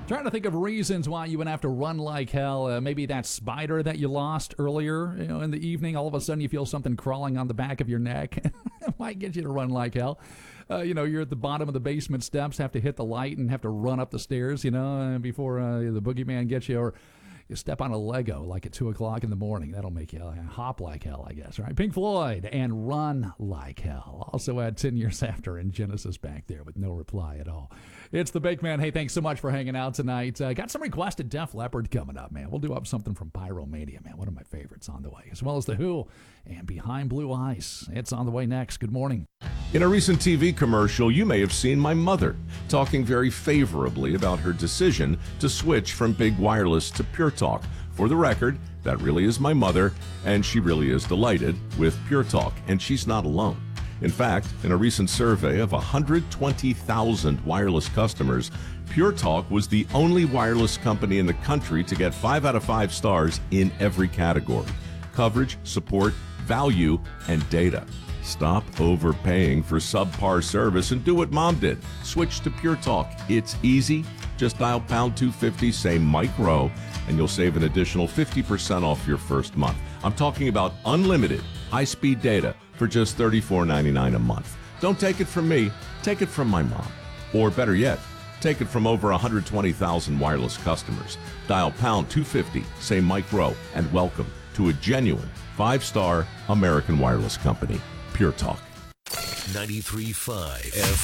Trying to think of reasons why you would have to run like hell. Maybe that spider that you lost earlier, in the evening. All of a sudden, you feel something crawling on the back of your neck. It might get you to run like hell. You're at the bottom of the basement steps, have to hit the light and have to run up the stairs, before the boogeyman gets you. Or you step on a Lego like at 2 o'clock in the morning. That'll make you hop like hell, I guess, right? Pink Floyd and Run Like Hell. Also at 10 Years After in Genesis back there with no reply at all. It's the Bake Man. Hey, thanks so much for hanging out tonight. Got some requested Def Leppard coming up, man. We'll do up something from Pyromania, man. One of my favorites on the way. As well as The Who and Behind Blue Ice. It's on the way next. Good morning. In a recent TV commercial, you may have seen my mother talking very favorably about her decision to switch from Big Wireless to Pure Talk. For the record, that really is my mother, and she really is delighted with Pure Talk, and she's not alone. In fact, in a recent survey of 120,000 wireless customers, Pure Talk was the only wireless company in the country to get 5 out of 5 stars in every category: coverage, support, value, and data. Stop overpaying for subpar service and do what Mom did. Switch to Pure Talk. It's easy. Just dial pound 250, say Mike Rowe, and you'll save an additional 50% off your first month. I'm talking about unlimited high-speed data for just $34.99 a month. Don't take it from me. Take it from my mom. Or better yet, take it from over 120,000 wireless customers. Dial pound 250, say Mike Rowe, and welcome to a genuine 5-star American wireless company. Pure Talk. 93.5 FM.